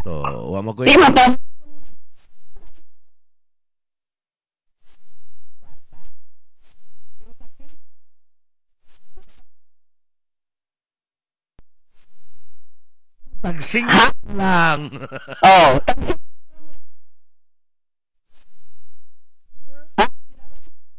So, wa mo ko Di man ta. tagsing Ha? lang. Oh,